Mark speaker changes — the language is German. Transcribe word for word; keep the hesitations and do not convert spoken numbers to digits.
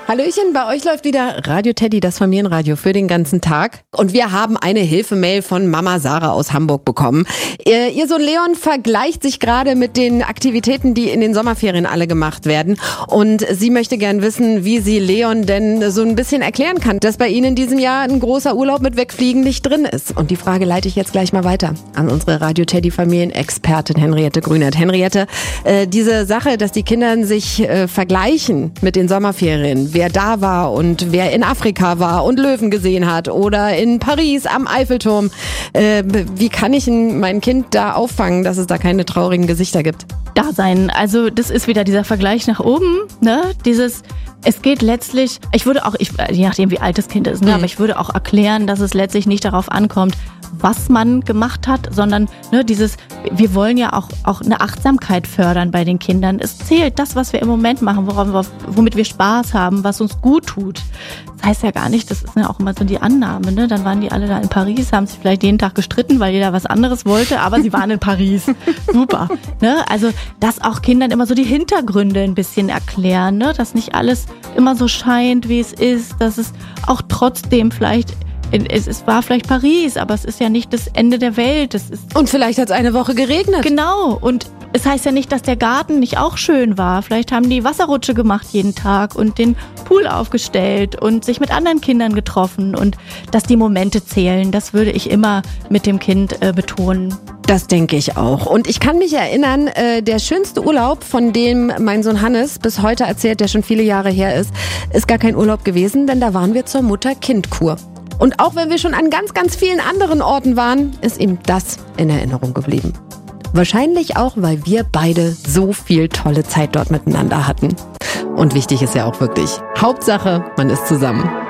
Speaker 1: Hallöchen, bei euch läuft wieder Radio Teddy, das Familienradio für den ganzen Tag. Und wir haben eine Hilfemail von Mama Sarah aus Hamburg bekommen. Ihr, ihr Sohn Leon vergleicht sich gerade mit den Aktivitäten, die in den Sommerferien alle gemacht werden. Und sie möchte gern wissen, wie sie Leon denn so ein bisschen erklären kann, dass bei ihnen in diesem Jahr ein großer Urlaub mit Wegfliegen nicht drin ist. Und die Frage leite ich jetzt gleich mal weiter an unsere Radio Teddy Familienexpertin Henriette Grünert. Henriette, äh, diese Sache, dass die Kinder sich äh, vergleichen mit den Sommerferien, wer da war und wer in Afrika war und Löwen gesehen hat oder in Paris am Eiffelturm. Äh, wie kann ich mein Kind da auffangen, dass es da keine traurigen Gesichter gibt?
Speaker 2: Da sein. Also das ist wieder dieser Vergleich nach oben, ne? Dieses, es geht letztlich, ich würde auch, ich, je nachdem wie alt das Kind ist, ne? Mhm. aber ich würde auch erklären, dass es letztlich nicht darauf ankommt, was man gemacht hat, sondern ne, dieses, wir wollen ja auch, auch eine Achtsamkeit fördern bei den Kindern. Es zählt das, was wir im Moment machen, worauf wir, womit wir Spaß haben, was uns gut tut. Das heißt ja gar nicht, das ist ja auch immer so die Annahme, ne? Dann waren die alle da in Paris, haben sich vielleicht jeden Tag gestritten, weil jeder was anderes wollte, aber sie waren in Paris. Super. Ne? Also, dass auch Kindern immer so die Hintergründe ein bisschen erklären, ne? Dass nicht alles immer so scheint, wie es ist, dass es auch trotzdem vielleicht Es, es war vielleicht Paris, aber es ist ja nicht das Ende der Welt. Es ist
Speaker 1: und vielleicht hat es eine Woche geregnet.
Speaker 2: Genau. Und es heißt ja nicht, dass der Garten nicht auch schön war. Vielleicht haben die Wasserrutsche gemacht jeden Tag und den Pool aufgestellt und sich mit anderen Kindern getroffen. Und dass die Momente zählen, das würde ich immer mit dem Kind äh, betonen.
Speaker 1: Das denke ich auch. Und ich kann mich erinnern, äh, der schönste Urlaub, von dem mein Sohn Hannes bis heute erzählt, der schon viele Jahre her ist, ist gar kein Urlaub gewesen, denn da waren wir zur Mutter-Kind-Kur. Und auch wenn wir schon an ganz, ganz vielen anderen Orten waren, ist ihm das in Erinnerung geblieben. Wahrscheinlich auch, weil wir beide so viel tolle Zeit dort miteinander hatten. Und wichtig ist ja auch wirklich, Hauptsache, man ist zusammen.